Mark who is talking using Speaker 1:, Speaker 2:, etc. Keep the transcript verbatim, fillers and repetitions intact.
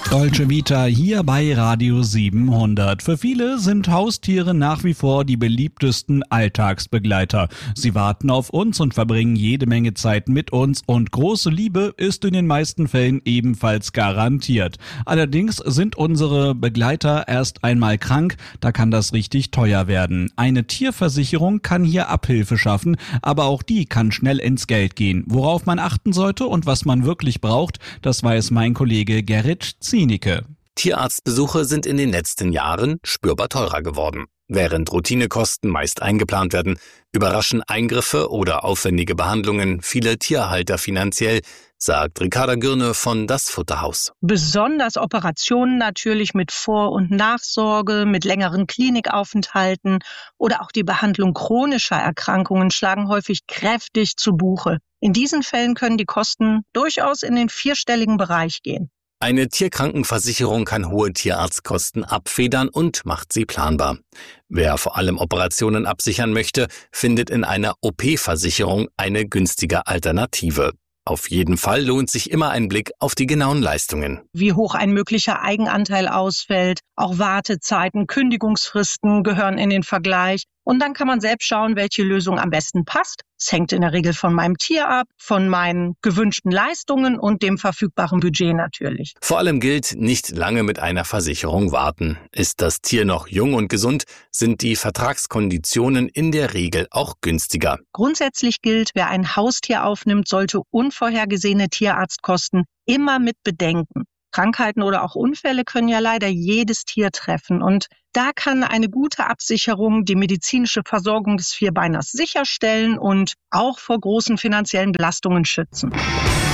Speaker 1: Dolce Vita hier bei Radio siebenhundert. Für viele sind Haustiere nach wie vor die beliebtesten Alltagsbegleiter. Sie warten auf uns und verbringen jede Menge Zeit mit uns und große Liebe ist in den meisten Fällen ebenfalls garantiert. Allerdings sind unsere Begleiter erst einmal krank, da kann das richtig teuer werden. Eine Tierversicherung kann hier Abhilfe schaffen, aber auch die kann schnell ins Geld gehen. Worauf man achten sollte und was man wirklich braucht, das weiß mein Kollege Gerrit Zienicke.
Speaker 2: Tierarztbesuche sind in den letzten Jahren spürbar teurer geworden. Während Routinekosten meist eingeplant werden, überraschen Eingriffe oder aufwendige Behandlungen viele Tierhalter finanziell, sagt Ricarda Gürne von Das Futterhaus.
Speaker 3: Besonders Operationen natürlich mit Vor- und Nachsorge, mit längeren Klinikaufenthalten oder auch die Behandlung chronischer Erkrankungen schlagen häufig kräftig zu Buche. In diesen Fällen können die Kosten durchaus in den vierstelligen Bereich gehen.
Speaker 2: Eine Tierkrankenversicherung kann hohe Tierarztkosten abfedern und macht sie planbar. Wer vor allem Operationen absichern möchte, findet in einer O P-Versicherung eine günstige Alternative. Auf jeden Fall lohnt sich immer ein Blick auf die genauen Leistungen.
Speaker 3: Wie hoch ein möglicher Eigenanteil ausfällt, auch Wartezeiten, Kündigungsfristen gehören in den Vergleich. Und dann kann man selbst schauen, welche Lösung am besten passt. Es hängt in der Regel von meinem Tier ab, von meinen gewünschten Leistungen und dem verfügbaren Budget natürlich.
Speaker 2: Vor allem gilt, nicht lange mit einer Versicherung warten. Ist das Tier noch jung und gesund, sind die Vertragskonditionen in der Regel auch günstiger.
Speaker 3: Grundsätzlich gilt, wer ein Haustier aufnimmt, sollte unvorhergesehene Tierarztkosten immer mit bedenken. Krankheiten oder auch Unfälle können ja leider jedes Tier treffen und da kann eine gute Absicherung die medizinische Versorgung des Vierbeiners sicherstellen und auch vor großen finanziellen Belastungen schützen.